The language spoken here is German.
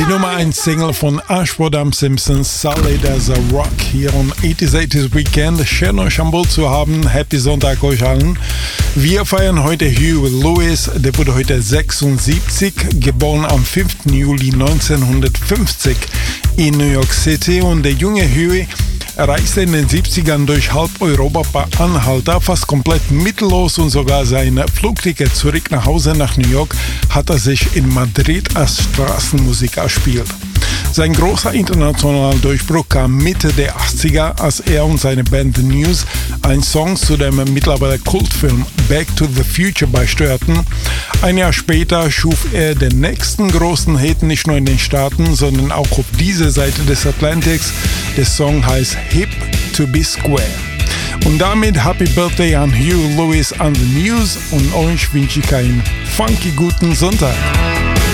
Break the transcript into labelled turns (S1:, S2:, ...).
S1: Die Nummer 1 Single von Ashford am Simpsons, Solid as a Rock, hier on 80s Weekend. Schön euch am Boot zu haben. Happy Sonntag euch allen. Wir feiern heute Huey Lewis, der wurde heute 76, geboren am 5. Juli 1950 in New York City. Und der junge Huey reiste in den 70ern durch halb Europa per Anhalter, fast komplett mittellos, und sogar sein Flugticket zurück nach Hause nach New York hat er sich in Madrid als Straßenmusiker erspielt. Sein großer internationaler Durchbruch kam Mitte der 80er, als er und seine Band The News einen Song zu dem mittlerweile Kultfilm Back to the Future beisteuerten. Ein Jahr später schuf er den nächsten großen Hit nicht nur in den Staaten, sondern auch auf dieser Seite des Atlantiks. Der Song heißt Hip to be Square. Und damit Happy Birthday an Huey Lewis an The News, und euch wünsche ich einen funky guten Sonntag.